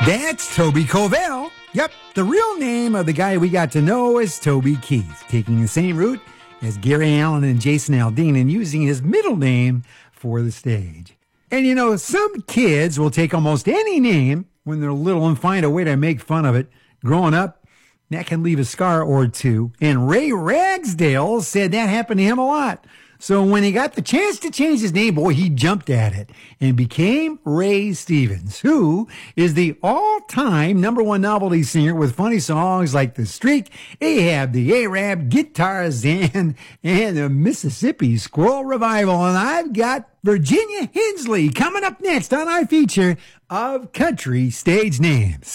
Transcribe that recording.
That's Toby Covell. Yep, the real name of the guy we got to know is Toby Keith, taking the same route as Gary Allen and Jason Aldean and using his middle name for the stage. And you know, some kids will take almost any name when they're little and find a way to make fun of it. Growing up, that can leave a scar or two. And Ray Ragsdale said that happened to him a lot. So when he got the chance to change his name, boy, he jumped at it and became Ray Stevens, who is the all-time #1 novelty singer with funny songs like The Streak, Ahab the Arab, Guitarzan, and the Mississippi Squirrel Revival. And I've got Virginia Hensley coming up next on our feature of country stage names.